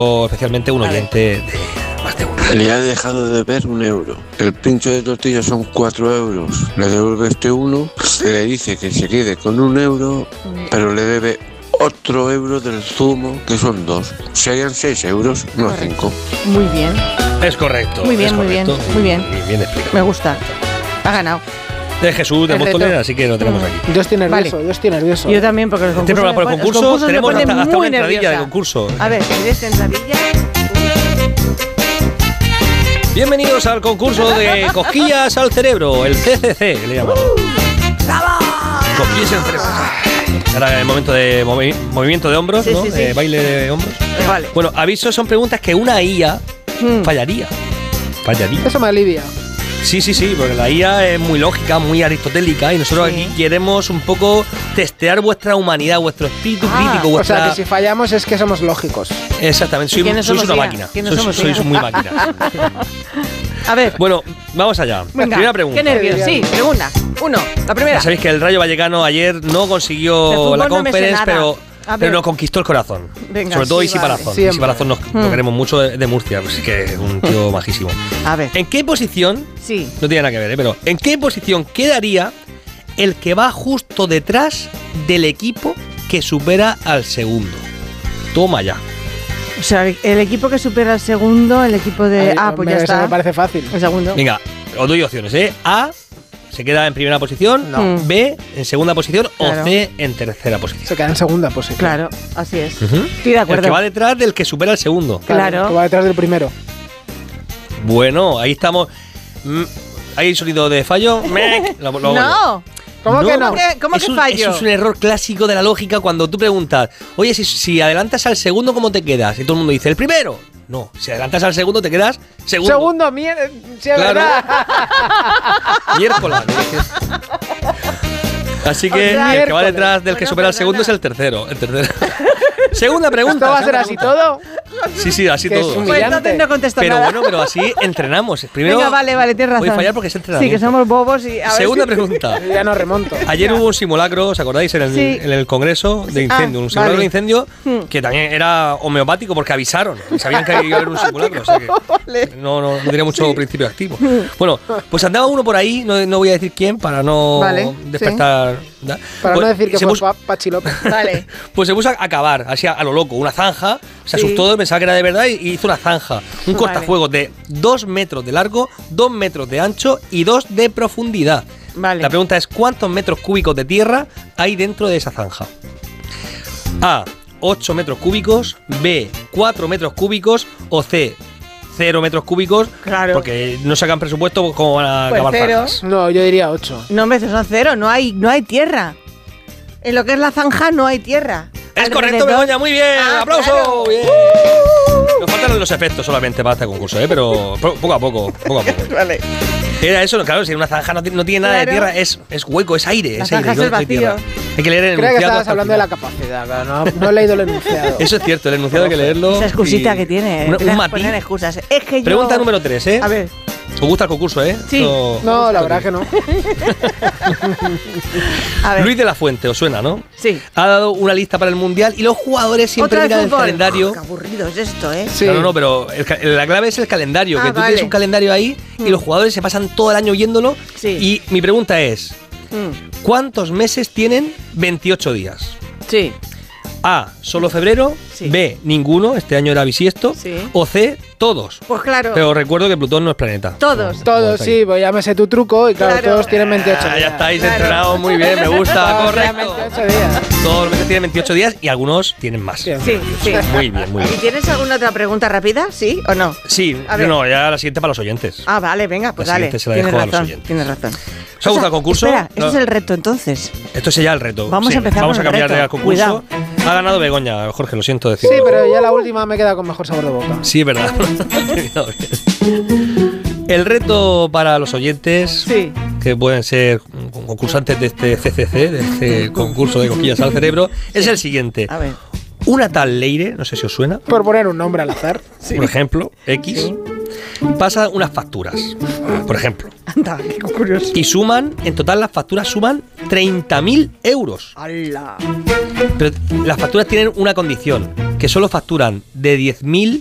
especialmente un oyente de más de uno. Le ha dejado de ver 1 euro. El pincho de tortilla son 4 euros. Le devuelve este 1, le dice que se quede con 1 euro, pero le debe otro euro del zumo, que son 2. Serían 6 euros, no 5. Muy bien. Es correcto. Muy bien, es muy bien, correcto. muy bien. Bien explicado. Me gusta. Ha ganado. De Jesús de El reto. Móstoles, así que lo tenemos aquí. Yo estoy nervioso, Vale. yo estoy nervioso. Yo también, porque los Este concursos, programa por el los concurso concursos me tenemos ponen hasta una muy entradilla de nerviosa. concurso. A ver, ¿quieres entradilla? Bienvenidos al concurso de cosquillas al cerebro, el CCC, le llamamos. Cosquillas al cerebro. Ahora el momento de movimiento de hombros, Sí, ¿no? sí, sí. Baile de hombros. Vale. Bueno, aviso, son preguntas que una IA fallaría. Fallaría. Eso me alivia. Sí, porque la IA es muy lógica, muy aristotélica y nosotros aquí queremos un poco testear vuestra humanidad, vuestro espíritu crítico, O vuestra... sea, que si fallamos es que somos lógicos. Exactamente, ¿Quiénes sois somos una IA? máquina. ¿Quiénes somos Sois IA? muy máquinas. A ver. Bueno, vamos allá. Venga, Primera pregunta. Qué nervios. Sí, pregunta. La primera. Ya sabéis que el Rayo Vallecano ayer no De consiguió fútbol la no me sé conference, nada. A pero ver. nos conquistó el corazón. Venga, sobre todo sí, Isi vale. Palazón. Siempre. Isi Palazón lo queremos mucho de Murcia, pues sí que es un tío majísimo. A ver. ¿En qué posición, Sí. no tiene nada que ver, pero ¿en qué posición quedaría el que va justo detrás del equipo que supera al segundo? Toma ya. O sea, el equipo que supera al segundo, el equipo de... pues ya Eso está. me parece fácil. El segundo. Venga, os doy opciones, ¿eh? A, se queda en primera posición, No. B, en segunda posición Claro. o C, en tercera posición. Se queda en segunda posición. Claro, así es. Ujú. Estoy de acuerdo. El que va detrás del que supera al segundo. Claro. Que va detrás del primero. Bueno, ahí estamos. ¿Hay sonido de fallo? Mec. No. ¿Cómo que no? ¿Cómo que fallo? Eso es un error clásico de la lógica cuando tú preguntas, oye, si adelantas al segundo, ¿cómo te quedas? Y todo el mundo dice, el primero. No, si adelantas al segundo, te quedas segundo. Segundo, mierda. Sí, es Claro. verdad. Miércoles. Así que O sea, el que va miércoles. detrás del que Bueno, supera al perdona. segundo es el tercero. Segunda pregunta. ¿Esto va a ser segunda así pregunta. todo? Sí, así Que es todo. un Pues entonces no contesto Pero nada. bueno, pero así entrenamos. Primero, Venga, vale, tienes razón. voy a fallar porque es Sí, entrenamiento. que somos bobos y... a ver Segunda si- pregunta. Yo ya no remonto. Ayer hubo un simulacro, ¿os acordáis? En el Congreso de incendio. Un simulacro vale. de incendio que también era homeopático porque avisaron. Sabían que iba a haber un simulacro. O sea que no tenía mucho principio activo. Bueno, pues andaba uno por ahí, no voy a decir quién para no Vale, despertar. Para Pues no decir que se fue puso- Pachi López. Vale. Pues se puso a cavar, así a lo loco, una zanja. Se Sí. asustó, pensaba que era de verdad y hizo una zanja. Un Vale. cortafuegos de 2 metros de largo, 2 metros de ancho y 2 de profundidad. Vale. La pregunta es, ¿cuántos metros cúbicos de tierra hay dentro de esa zanja? A, 8 metros cúbicos, B, 4 metros cúbicos o C, 0 metros cúbicos. Claro. Porque no sacan presupuesto como van a Pues cavar cero. zanjas. No, yo diría 8. No, hombre, son cero, no hay tierra. En lo que es la zanja no hay tierra. Es correcto, Alrededor- Begoña, muy bien. Ah, ¡Aplauso! claro. Bien. Nos faltan los efectos solamente para este concurso, pero poco a poco. Vale. Era eso, claro, si una zanja no tiene nada de Claro. tierra, es hueco, es aire. La es aire, zanja es no el hay tierra. vacío. Hay que leer el Creo que enunciado. estabas hasta el hablando de la final. capacidad, claro, no he leído el enunciado. Eso es cierto, el enunciado hay que leerlo. Esa excusita y- que tiene. Un Poner matiz. excusas. Es que yo... Pregunta número 3, ¿eh? A ver. ¿Os gusta el concurso, eh? Sí. No, la verdad que no. A ver. Luis de la Fuente, ¿os suena, no? Sí. Ha dado una lista para el Mundial y los jugadores siempre Otra vez miran el fútbol. calendario. Qué aburrido es esto, ¿eh? Sí. No, pero la clave es el calendario, Ah, que tú vale. tienes un calendario ahí y los jugadores se pasan todo el año viéndolo. Sí. Y mi pregunta es, Mm. ¿cuántos meses tienen 28 días? Sí. A, solo febrero, Sí. B, ninguno, este año era bisiesto, Sí. o C, todos. Pues claro. Pero recuerdo que Plutón no es planeta. Todos. Todos, está sí, pues ya me sé tu truco y claro, Claro. todos tienen 28 Ah, días. ya estáis Claro. entrenados muy bien, me gusta, Todos tienen correcto. 28 días. Todos los meses tienen 28 días y algunos tienen más. Bien. Sí, sí. Muy bien, muy ¿Y bien. tienes alguna otra pregunta rápida? ¿Sí o no? Sí, A ver. no, ya la siguiente para los oyentes. Ah, vale, venga, pues La dale. siguiente se la Tienes dejo a los razón, oyentes. tienes razón. ¿Os ha gustado el concurso? Espera, ese No. es el reto entonces. Esto es ya el reto. Vamos a empezar Vamos con a el cambiar reto. de concurso. Cuidado. Ha ganado Begoña, Jorge, lo siento decirlo. Sí, pero ya la última me he quedado con mejor sabor de boca. Sí, es verdad. El reto para los oyentes, Sí. que pueden ser concursantes de este CCC, de este concurso de cosquillas al cerebro, es el siguiente. A ver. Una tal Leire, no sé si os suena, Por poner un nombre al azar. por ejemplo, X, pasa unas facturas, por ejemplo, Anda, qué curioso. y suman, en total las facturas suman 30.000 euros. ¡Hala! Pero las facturas tienen una condición, que solo facturan de 10.000